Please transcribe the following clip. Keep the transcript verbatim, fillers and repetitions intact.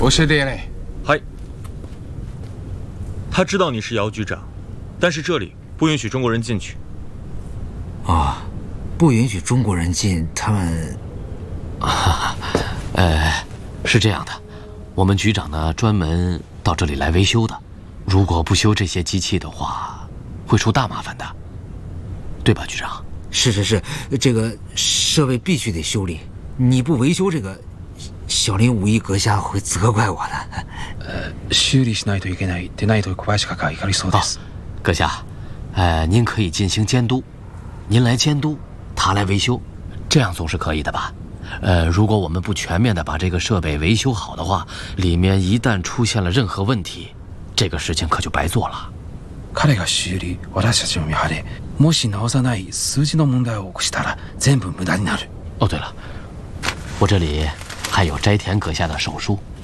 教えてやれ。 嗨。他知道你是姚局长，但是这里不允许中国人进去。 哦，不允许中国人进，他们…… 啊，呃，是这样的，我们局长呢专门到这里来维修的，如果不修这些机器的话，会出大麻烦的，对吧，局长？ 是是是，这个设备必须得修理，你不维修这个，小林武艺阁下会责怪我的。 呃，修理しないといけないでないと小林閣下怒りそうです。 阁下，呃，您可以进行监督，您来监督，他来维修，这样总是可以的吧？呃，如果我们不全面的把这个设备维修好的话，里面一旦出现了任何问题，这个事情可就白做了。 彼が修理、私たちを見張れ。もし直さない数字の問題を起こしたら全部無駄になる。 哦，对了，我这里还有斋田阁下的手书，